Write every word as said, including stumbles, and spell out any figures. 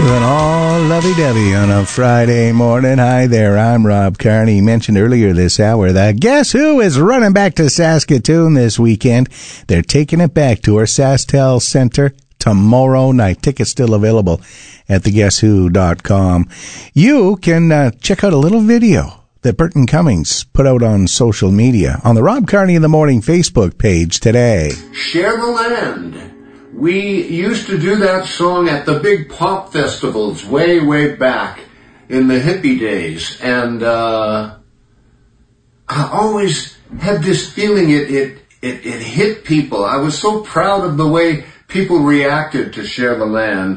Doing all lovey-dovey on a Friday morning. Hi there, I'm Rob Carney. Mentioned earlier this hour that Guess Who is running back to Saskatoon this weekend. They're taking it back to our SaskTel Center tomorrow night. Tickets still available at the guess who dot com. You can uh, check out a little video that Burton Cummings put out on social media on the Rob Carney in the Morning Facebook page today. Share the Land. We used to do that song at the big pop festivals way, way back in the hippie days. And uh, I always had this feeling it, it, it, it hit people. I was so proud of the way people reacted to Share the Land.